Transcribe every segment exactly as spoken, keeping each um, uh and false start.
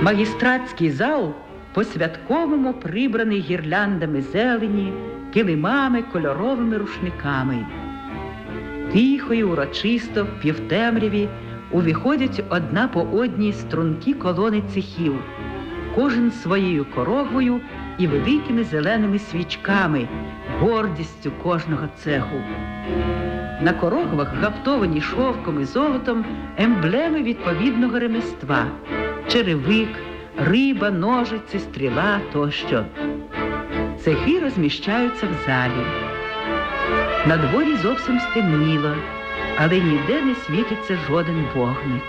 Магістратський зал по-святковому прибраний гірляндами зелені, килимами, кольоровими рушниками. Тихо і урочисто в півтемряві увіходять одна по одній стрункі колони цехів, кожен своєю корогвою і великими зеленими свічками, гордістю кожного цеху. На корогвах гаптовані шовком і золотом емблеми відповідного ремества – черевик, риба, ножиці, стріла тощо. Цехи розміщаються в залі. На дворі зовсім стемніло, але ніде не світиться жоден вогник.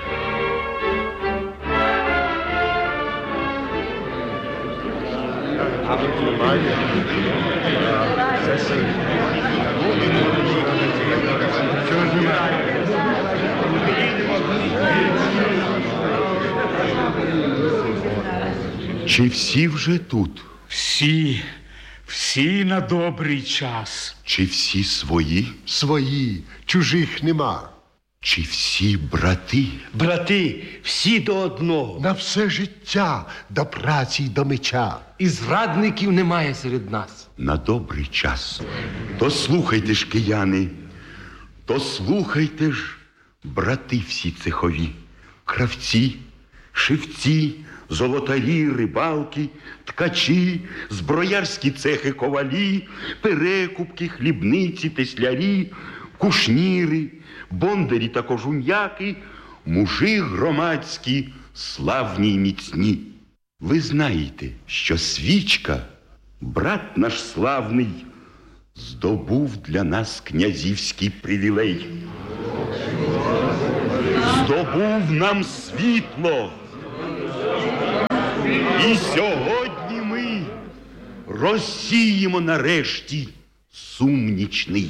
Чи всі вже тут? Всі, всі на добрий час. Чи всі свої? Свої, чужих нема. Чи всі брати? Брати, всі до одного. На все життя, до праці й до меча. І зрадників немає серед нас. На добрий час. То слухайте ж, кияни, то слухайте ж, брати всі цехові, кравці, шивці, золотарі, рибалки, ткачі, зброярські цехи ковалі, перекупки, хлібниці, теслярі, кушніри, бондарі та кожум'яки, мужи громадські, славні й міцні. Ви знаєте, що свічка, брат наш славний, здобув для нас князівський привілей. Здобув нам світло. І сьогодні ми розсіємо нарешті сум нічний.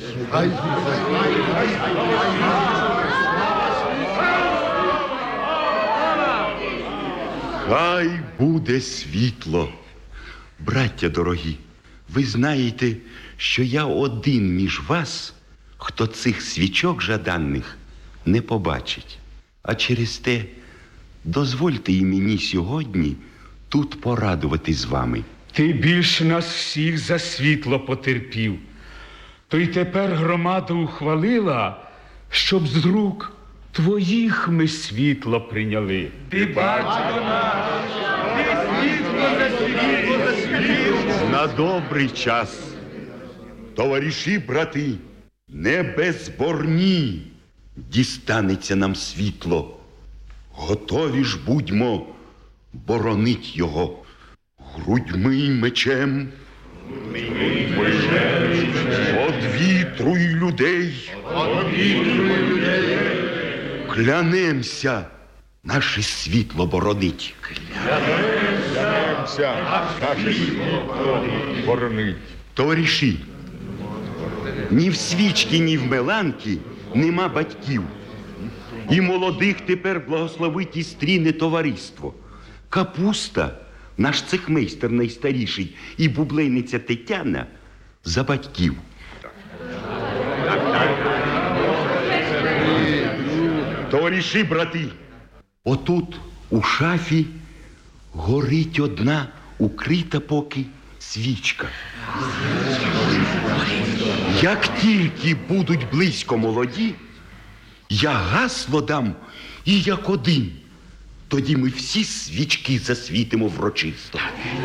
Хай буде світло. Браття дорогі, ви знаєте, що я один між вас, хто цих свічок жаданних не побачить. А через те дозвольте і мені сьогодні тут порадувати з вами. Ти більше нас всіх за світло потерпів. То й тепер громада ухвалила, щоб з рук твоїх ми світло прийняли. Ти батько наш, ти світло за світло за світло. На добрий час, товариші, брати, не безборні дістанеться нам світло. Готові ж будьмо боронить його грудьми й мечем, од вітру й людей. Клянемся наше світло боронить. Клянемся наше світло боронить. Товариші, ні в свічки, ні в меланки нема батьків. І молодих тепер благословить і стріне товариство. Капуста, наш цехмейстер найстаріший, і бублейниця Тетяна за батьків. Товариші, брати, отут у шафі горить одна укрита поки свічка. Як тільки будуть близько молоді, я гасло дам і як один. Тоді ми всі свічки засвітимо врочисто.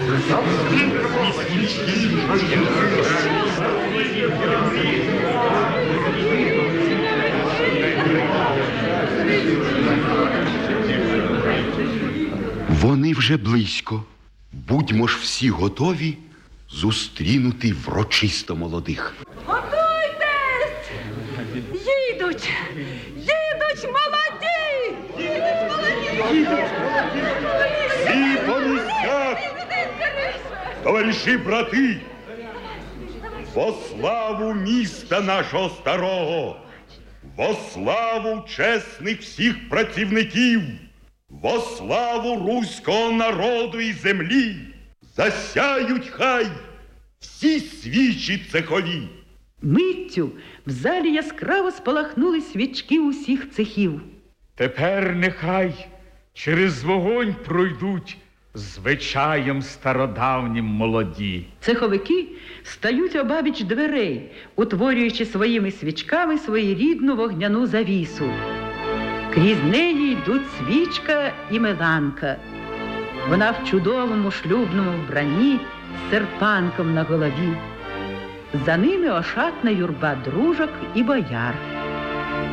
Вони вже близько. Будьмо ж всі готові зустрінути врочисто молодих. Готуйтесь! Їдуть! Їдуть молоді! Їдуть молоді! Всі по місцях! Товариші, брати! Во славу міста нашого старого! Во славу чесних всіх працівників! Во славу руського народу і землі! Засяють хай всі свічі цехові! Миттю в залі яскраво спалахнули свічки усіх цехів. Тепер нехай через вогонь пройдуть звичаєм стародавнім молоді. Цеховики стають обабіч дверей, утворюючи своїми свічками своєрідну вогняну завісу. Крізь неї йдуть свічка і меланка. Вона в чудовому шлюбному вбранні з серпанком на голові. За ними ошатна юрба дружок і бояр.